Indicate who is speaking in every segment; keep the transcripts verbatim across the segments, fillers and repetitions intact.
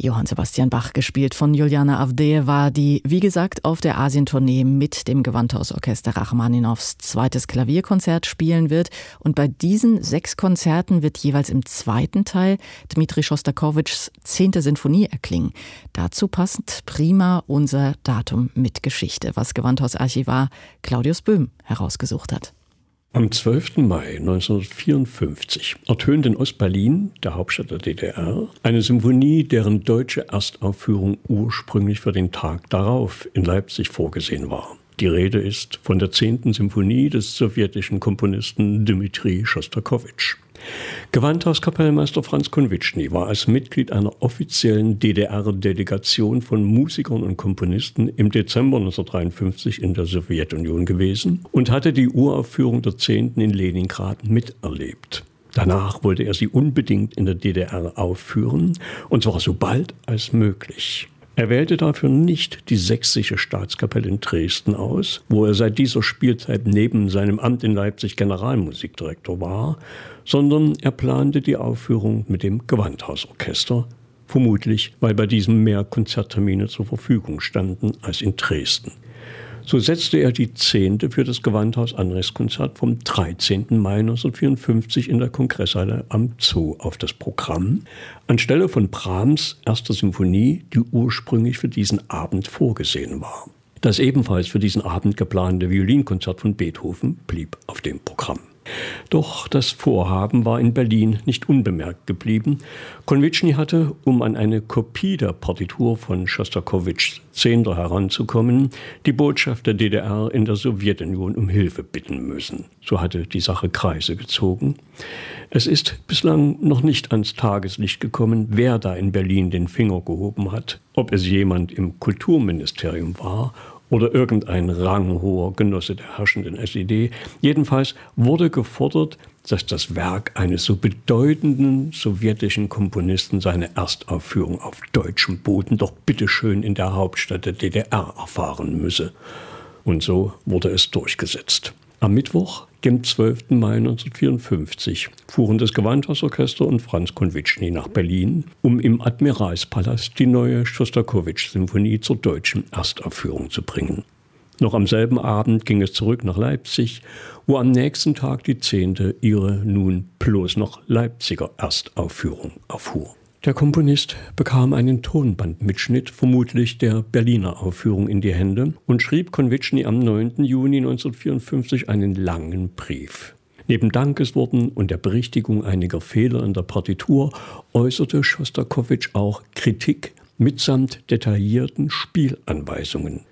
Speaker 1: Johann Sebastian Bach, gespielt von Juliana Avdejewa, die, wie gesagt, auf der Asientournee mit dem Gewandhausorchester Rachmaninows zweites Klavierkonzert spielen wird. Und bei diesen sechs Konzerten wird jeweils im zweiten Teil Dmitri Schostakowitschs zehnte Sinfonie erklingen. Dazu passend prima unser Datum mit Geschichte, was Gewandhausarchivar Claudius Böhm herausgesucht hat.
Speaker 2: Am zwölften Mai neunzehnhundertvierundfünfzig ertönt in Ostberlin, der Hauptstadt der D D R, eine Symphonie, deren deutsche Erstaufführung ursprünglich für den Tag darauf in Leipzig vorgesehen war. Die Rede ist von der zehnten Symphonie des sowjetischen Komponisten Dmitri Schostakowitsch. Gewandhauskapellmeister Franz Konwitschny war als Mitglied einer offiziellen D D R-Delegation von Musikern und Komponisten im Dezember neunzehnhundertdreiundfünfzig in der Sowjetunion gewesen und hatte die Uraufführung der zehnten in Leningrad miterlebt. Danach wollte er sie unbedingt in der D D R aufführen, und zwar so bald als möglich. Er wählte dafür nicht die Sächsische Staatskapelle in Dresden aus, wo er seit dieser Spielzeit neben seinem Amt in Leipzig Generalmusikdirektor war, sondern er plante die Aufführung mit dem Gewandhausorchester, vermutlich weil bei diesem mehr Konzerttermine zur Verfügung standen als in Dresden. So setzte er die zehnte für das Gewandhaus-Anrichtskonzert vom dreizehnten Mai neunzehnhundertvierundfünfzig in der Kongresshalle am Zoo auf das Programm, anstelle von Brahms' erster Symphonie, die ursprünglich für diesen Abend vorgesehen war. Das ebenfalls für diesen Abend geplante Violinkonzert von Beethoven blieb auf dem Programm. Doch das Vorhaben war in Berlin nicht unbemerkt geblieben. Konwitschny hatte, um an eine Kopie der Partitur von Schostakowitschs Zehnter heranzukommen, die Botschaft der D D R in der Sowjetunion um Hilfe bitten müssen. So hatte die Sache Kreise gezogen. Es ist bislang noch nicht ans Tageslicht gekommen, wer da in Berlin den Finger gehoben hat. Ob es jemand im Kulturministerium war oder irgendein ranghoher Genosse der herrschenden S E D. Jedenfalls wurde gefordert, dass das Werk eines so bedeutenden sowjetischen Komponisten seine Erstaufführung auf deutschem Boden doch bitteschön in der Hauptstadt der D D R erfahren müsse. Und so wurde es durchgesetzt. Am Mittwoch, dem zwölften Mai neunzehnhundertvierundfünfzig, fuhren das Gewandhausorchester und Franz Konwitschny nach Berlin, um im Admiralspalast die neue Schostakowitsch-Symphonie zur deutschen Erstaufführung zu bringen. Noch am selben Abend ging es zurück nach Leipzig, wo am nächsten Tag die zehnte ihre nun bloß noch Leipziger Erstaufführung erfuhr. Der Komponist bekam einen Tonbandmitschnitt, vermutlich der Berliner Aufführung, in die Hände und schrieb Konwitschny am neunten Juni neunzehnhundertvierundfünfzig einen langen Brief. Neben Dankesworten und der Berichtigung einiger Fehler in der Partitur äußerte Schostakowitsch auch Kritik mitsamt detaillierten Spielanweisungen.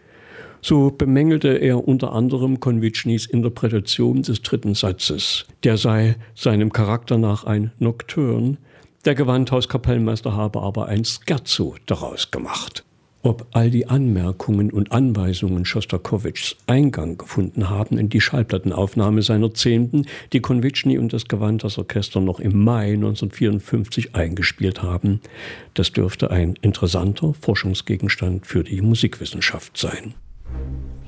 Speaker 2: So bemängelte er unter anderem Konwitschnys Interpretation des dritten Satzes. Der sei seinem Charakter nach ein Nocturne. Der Gewandhauskapellmeister habe aber ein Scherzo daraus gemacht. Ob all die Anmerkungen und Anweisungen Schostakowitschs Eingang gefunden haben in die Schallplattenaufnahme seiner Zehnten, die Konwitschny und das Gewandhausorchester noch im Mai neunzehnhundertvierundfünfzig eingespielt haben, das dürfte ein interessanter Forschungsgegenstand für die Musikwissenschaft sein.